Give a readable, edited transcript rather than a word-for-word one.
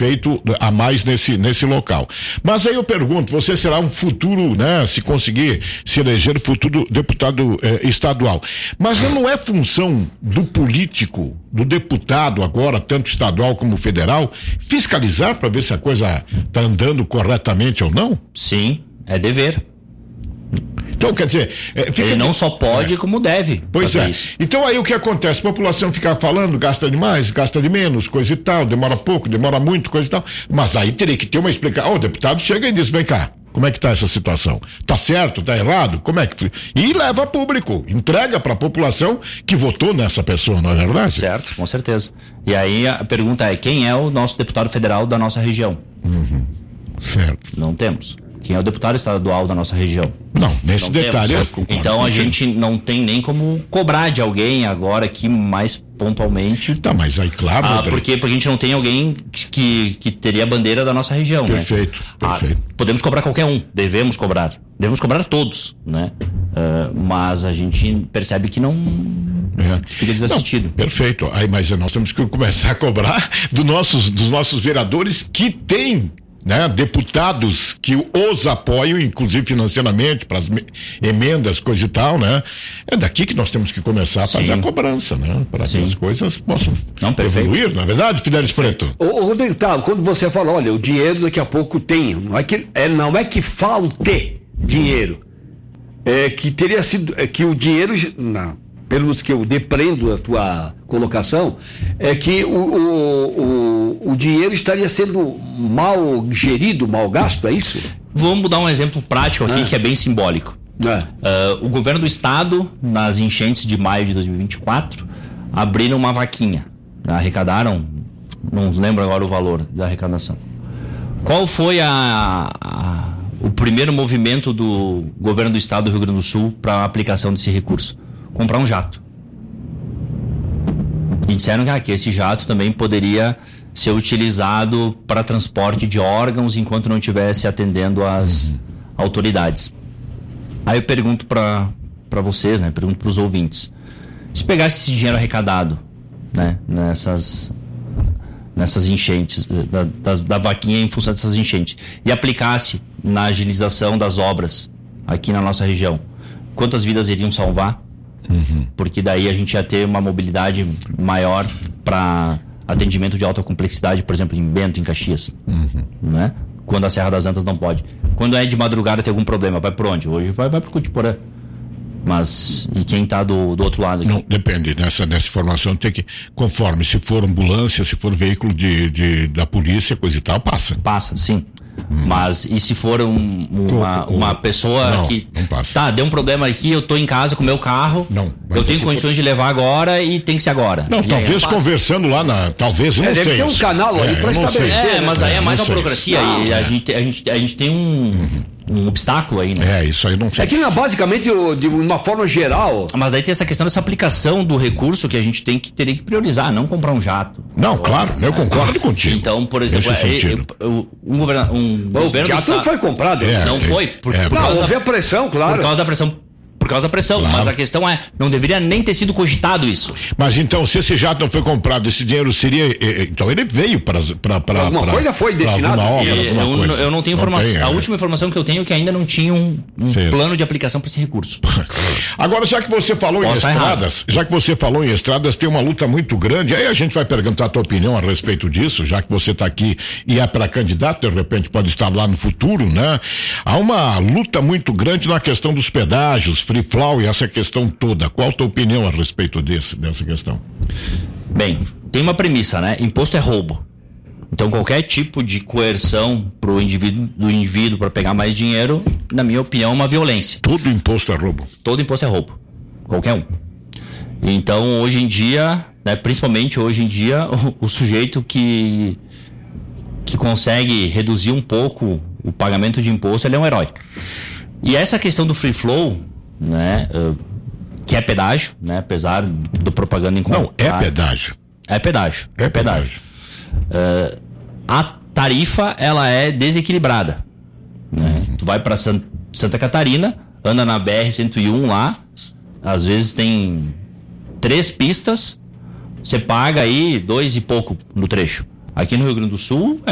feito a mais nesse local. Mas aí eu pergunto, você será um futuro, né, se conseguir se eleger futuro deputado estadual. Mas não é função do político, do deputado agora, tanto estadual como federal, fiscalizar para ver se a coisa está andando corretamente ou não? Sim, é dever. Então, quer dizer... ele não só pode, como deve. Pois é. Isso. Então aí o que acontece? A população fica falando, gasta demais, gasta de menos, coisa e tal, demora pouco, demora muito, coisa e tal. Mas aí teria que ter uma explicação. O deputado chega e diz, vem cá, como é que tá essa situação? Tá certo, tá errado? Como é que... E leva a público, entrega para a população que votou nessa pessoa, não é verdade? Certo, com certeza. E aí a pergunta é, quem é o nosso deputado federal da nossa região? Certo. Não temos. Quem é o deputado estadual da nossa região? Não, nesse detalhe eu concordo. Então a gente não tem nem como cobrar de alguém agora aqui mais pontualmente. Tá, mas aí claro... porque a gente não tem alguém que teria a bandeira da nossa região, perfeito, né? Perfeito. Podemos cobrar qualquer um, devemos cobrar todos, né? Mas a gente percebe que não... fica desassistido. Não, perfeito. Aí, mas nós temos que começar a cobrar dos nossos vereadores que têm, né, deputados que os apoiam, inclusive financeiramente, para as emendas, coisa e tal, né? É daqui que nós temos que começar a fazer a cobrança, né? Para que as coisas possam evoluir, não é verdade, Fidelis Preto? Rodrigo, quando você fala, olha, o dinheiro daqui a pouco tem, não é que falte dinheiro, é que teria sido, que o dinheiro, pelos que eu depreendo da tua colocação, é que o dinheiro estaria sendo mal gerido, mal gasto, é isso? Vamos dar um exemplo prático aqui que é bem simbólico. O governo do estado, nas enchentes de maio de 2024, abriram uma vaquinha, arrecadaram, não lembro agora o valor da arrecadação. Qual foi o primeiro movimento do governo do estado do Rio Grande do Sul para a aplicação desse recurso? Comprar um jato. E disseram que esse jato também poderia ser utilizado para transporte de órgãos enquanto não estivesse atendendo às autoridades. Aí eu pergunto para vocês, né? Pergunto para os ouvintes. Se pegasse esse dinheiro arrecadado, né? Nessas enchentes, da vaquinha em função dessas enchentes, e aplicasse na agilização das obras aqui na nossa região, quantas vidas iriam salvar? Porque daí a gente ia ter uma mobilidade maior para atendimento de alta complexidade, por exemplo, em Bento, em Caxias, né? Quando a Serra das Antas não pode. Quando é de madrugada tem algum problema, vai por onde? Hoje vai pro Cotiporã. Mas e quem está do outro lado aqui? Não, depende, nessa informação tem que, conforme, se for ambulância, se for veículo da polícia, coisa e tal, passa. Passa, sim. Mas e se for uma pessoa que deu um problema aqui, eu tô em casa com o meu carro, eu tenho condições de levar agora e tem que ser agora. Não, talvez conversando lá talvez, eu não sei. Deve ter um canal ali para estabelecer. Mas aí é mais uma burocracia e a gente tem um obstáculo aí, né? Isso aí não sei. É que basicamente, de uma forma geral... Mas aí tem essa questão dessa aplicação do recurso que a gente teria que priorizar, não comprar um jato. Não, claro, eu concordo contigo. Então, por exemplo, um governo jato não foi comprado. Não foi. Houve a pressão, claro. Por causa da pressão, claro. Mas a questão não deveria nem ter sido cogitado isso. Mas então, se esse jato não foi comprado, esse dinheiro seria, então ele veio para alguma coisa foi destinado. Eu não tenho informação. A última informação que eu tenho é que ainda não tinha um plano de aplicação para esse recurso. Agora, já que você falou em estradas, tem uma luta muito grande. Aí a gente vai perguntar a tua opinião a respeito disso, já que você está aqui e é para candidato, de repente pode estar lá no futuro, né? Há uma luta muito grande na questão dos pedágios, free flow e essa questão toda. Qual a tua opinião a respeito dessa questão? Bem, tem uma premissa, né? Imposto é roubo. Então qualquer tipo de coerção do indivíduo para pegar mais dinheiro, na minha opinião, é uma violência. Todo imposto é roubo. Todo imposto é roubo. Qualquer um. Então hoje em dia, né, principalmente hoje em dia, o sujeito que consegue reduzir um pouco o pagamento de imposto, ele é um herói. E essa questão do free flow, né, que é pedágio, né, apesar do propaganda em Não, é pedágio. É pedágio. É pedágio. A tarifa, ela é desequilibrada, né? Tu vai para Santa Catarina, anda na BR-101 lá, às vezes tem 3 pistas, você paga aí 2 e pouco no trecho. Aqui no Rio Grande do Sul